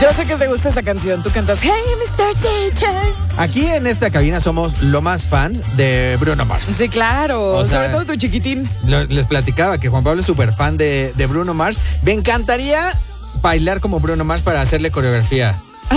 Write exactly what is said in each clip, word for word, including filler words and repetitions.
Yo sé que te gusta esa canción. Tú cantas Hey, mister Teacher. Aquí en esta cabina somos lo más fans de Bruno Mars. Sí, claro. O sea, sobre todo tu chiquitín. Lo, les platicaba que Juan Pablo es súper fan de, de Bruno Mars. Me encantaría bailar como Bruno Mars para hacerle coreografía.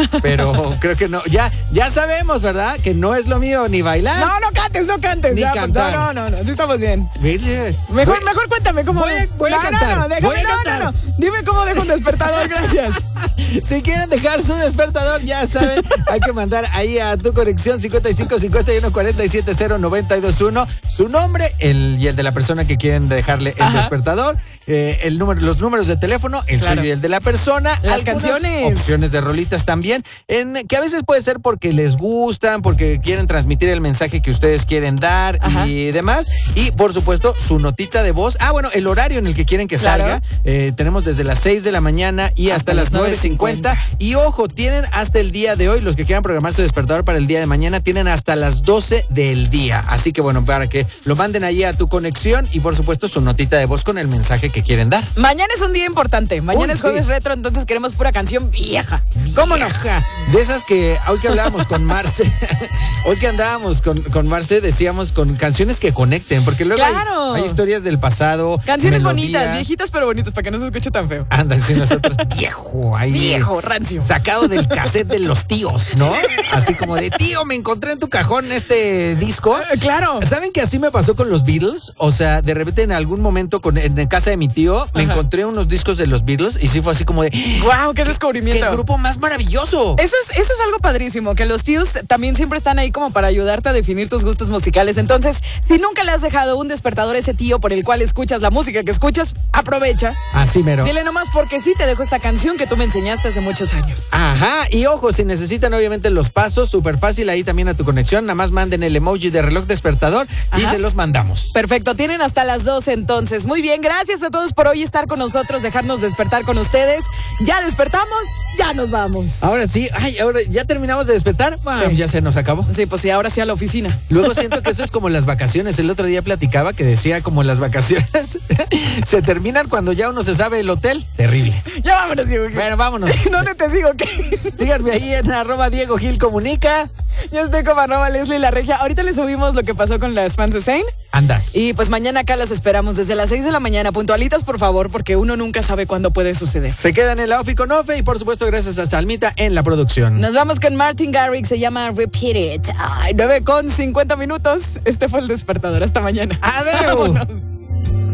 Pero creo que no. Ya, ya sabemos, ¿verdad? Que no es lo mío ni bailar. No, no cantes, no cantes. Ni ya, cantar. No, no, no, no, sí estamos bien. Mejor, Mejor, mejor cuéntame cómo. Voy a, voy a no, cantar. no, no, déjame, voy a no, cantar. no, no. Dime cómo dejo un despertador, gracias. Si quieren dejar su despertador, ya saben, hay que mandar ahí a tu conexión cincuenta y cinco cincuenta y uno cuarenta y siete cero noventa y dos uno su nombre el, y el de la persona que quieren dejarle el Ajá. despertador, eh, el número, los números de teléfono, el Claro. suyo y el de la persona, Las algunas canciones. opciones de rolitas también, en que a veces puede ser porque les gustan, porque quieren transmitir el mensaje que ustedes quieren dar Ajá. y demás, y por supuesto su notita de voz. Ah, bueno, el horario en el que quieren que Claro. salga, eh, tenemos desde las seis de la mañana y hasta, Hasta las las nueve cincuenta. Y ojo, tienen hasta el día de hoy, los que quieran programar su despertador para el día de mañana, tienen hasta las doce del día. Así que bueno, para que lo manden ahí a tu conexión y por supuesto su notita de voz con el mensaje que quieren dar. Mañana es un día importante. Mañana Uy, es jueves sí. retro, entonces queremos pura canción vieja. ¿Cómo no? Vieja. De esas que hoy que hablábamos con Marce, hoy que andábamos con, con Marce, decíamos con canciones que conecten, porque luego Claro. hay, hay historias del pasado. Canciones melodías. bonitas, viejitas pero bonitas, para que no se escuche tan feo. Anda, si nosotros, viejo, ahí. Viejo, rancio. Sacado del cassette de los tíos, ¿no? Así como de, tío, me encontré en tu cajón este disco. Eh, claro. ¿Saben que así me pasó con los Beatles? O sea, de repente en algún momento con, en casa de mi tío me Ajá. encontré unos discos de los Beatles y sí fue así como de, Wow, qué ¡qué descubrimiento. grupo más maravilloso! Eso es, eso es algo padrísimo, que los tíos también siempre están ahí como para ayudarte a definir tus gustos musicales. Entonces, si nunca le has dejado un despertador a ese tío por el cual escuchas la música que escuchas, aprovecha. Así mero. Dile nomás porque sí te dejo esta canción que tú me enseñaste hace muchos años. Ajá, y ojo, si necesitan obviamente los pasos, súper fácil ahí también a tu conexión, nada más manden el emoji de reloj despertador y Ajá. se los mandamos. Perfecto, tienen hasta las doce entonces. Muy bien, gracias a todos por hoy estar con nosotros, dejarnos despertar con ustedes. Ya despertamos, ya nos vamos. Ahora sí, ay, ahora ya terminamos de despertar, ah, Sí. ya se nos acabó. Sí, pues sí, ahora sí a la oficina. Luego siento que eso es como las vacaciones. El otro día platicaba que decía como las vacaciones se terminan cuando ya uno se sabe el hotel. Terrible. Ya vámonos, Diego. Bueno, vámonos. ¿Dónde te sigo? ¿Qué? Síganme ahí en arroba Diego Gil Comunica. Yo estoy como arroba Leslie La Regia. Ahorita les subimos lo que pasó con las fans de Zayn. Andas. Y pues mañana acá las esperamos desde las seis de la mañana. Puntualitas, por favor, porque uno nunca sabe cuándo puede suceder. Se quedan en la Ofi con Ofe y por supuesto gracias a Salmita en la producción. Nos vamos con Martin Garrix, se llama Repeat It. Ay, nueve con cincuenta minutos. Este fue el despertador. Hasta mañana. Adeu. Vámonos.